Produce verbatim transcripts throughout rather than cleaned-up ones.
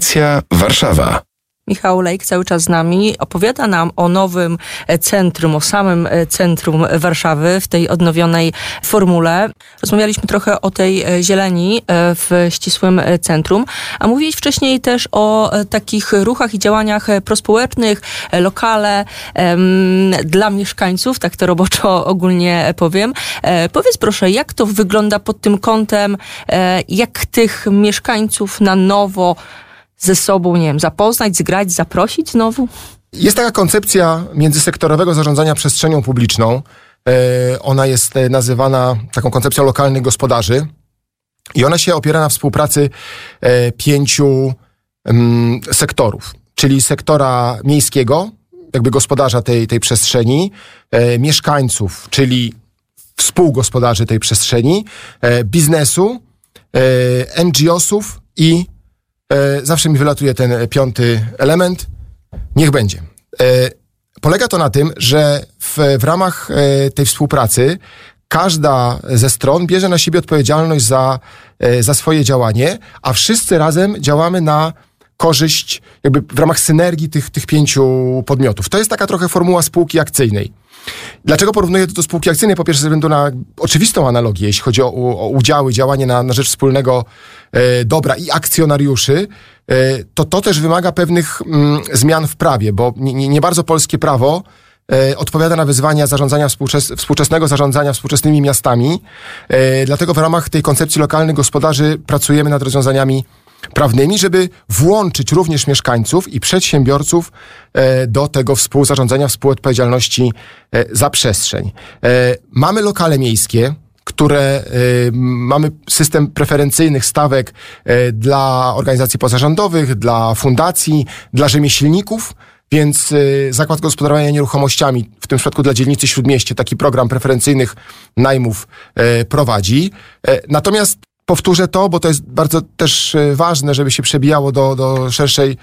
Stacja Warszawa. Michał Lejk cały czas z nami opowiada nam o nowym centrum, o samym centrum Warszawy w tej odnowionej formule. Rozmawialiśmy trochę o tej zieleni w ścisłym centrum, a mówiłeś wcześniej też o takich ruchach i działaniach prospołecznych, lokale em, dla mieszkańców, tak to roboczo ogólnie powiem. E, powiedz proszę, jak to wygląda pod tym kątem, e, jak tych mieszkańców na nowo ze sobą, nie wiem, zapoznać, zgrać, zaprosić znowu? Jest taka koncepcja międzysektorowego zarządzania przestrzenią publiczną. E, ona jest nazywana taką koncepcją lokalnych gospodarzy i ona się opiera na współpracy e, pięciu m, sektorów, czyli sektora miejskiego, jakby gospodarza tej, tej przestrzeni, e, mieszkańców, czyli współgospodarzy tej przestrzeni, e, biznesu, e, en dżi osów i zawsze mi wylatuje ten piąty element. Niech będzie. E, polega to na tym, że w, w ramach e, tej współpracy każda ze stron bierze na siebie odpowiedzialność za, e, za swoje działanie, a wszyscy razem działamy na korzyść, jakby w ramach synergii tych, tych pięciu podmiotów. To jest taka trochę formuła spółki akcyjnej. Dlaczego porównuję to do spółki akcyjnej? Po pierwsze, ze względu na oczywistą analogię, jeśli chodzi o, o udziały, działanie na, na rzecz wspólnego e, dobra i akcjonariuszy, e, to to też wymaga pewnych mm, zmian w prawie, bo nie, nie, nie bardzo polskie prawo e, odpowiada na wyzwania zarządzania współczes, współczesnego zarządzania współczesnymi miastami. E, dlatego w ramach tej koncepcji lokalnych gospodarzy pracujemy nad rozwiązaniami prawnymi, żeby włączyć również mieszkańców i przedsiębiorców e, do tego współzarządzania, współodpowiedzialności e, za przestrzeń. E, mamy lokale miejskie, które e, mamy system preferencyjnych stawek e, dla organizacji pozarządowych, dla fundacji, dla rzemieślników, więc e, Zakład Gospodarowania Nieruchomościami, w tym przypadku dla dzielnicy Śródmieście, taki program preferencyjnych najmów e, prowadzi. E, natomiast powtórzę to, bo to jest bardzo też ważne, żeby się przebijało do, do szerszej,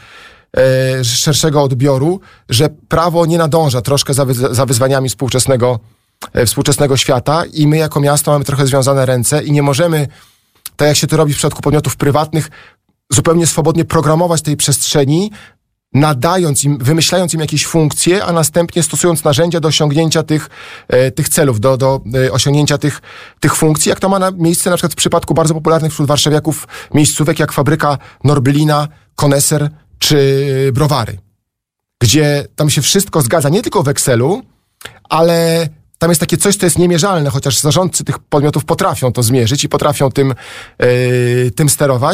e, szerszego odbioru, że prawo nie nadąża troszkę za, wy, za wyzwaniami współczesnego, e, współczesnego świata i my jako miasto mamy trochę związane ręce i nie możemy, tak jak się to robi w przypadku podmiotów prywatnych, zupełnie swobodnie programować tej przestrzeni, nadając im, wymyślając im jakieś funkcje, a następnie stosując narzędzia do osiągnięcia tych, e, tych celów, do, do e, osiągnięcia tych, tych funkcji, jak to ma na miejsce na przykład w przypadku bardzo popularnych wśród warszawiaków miejscówek, jak fabryka Norbylina, Koneser czy Browary, gdzie tam się wszystko zgadza, nie tylko w Excelu, ale tam jest takie coś, co jest niemierzalne, chociaż zarządcy tych podmiotów potrafią to zmierzyć i potrafią tym, e, tym sterować.